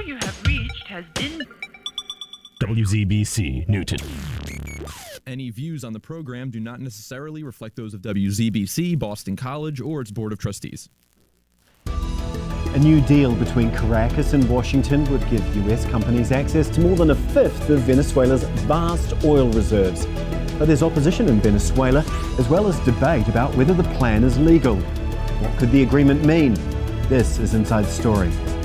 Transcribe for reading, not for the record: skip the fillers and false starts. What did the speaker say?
you have reached has been WZBC Newton. Any views on the program do not necessarily reflect those of WZBC, Boston College, or its Board of Trustees. A new deal between Caracas and Washington would give US companies access to more than a fifth of Venezuela's vast oil reserves. But there's opposition in Venezuela, as well as debate about whether the plan is legal. What could the agreement mean? This is Inside Story.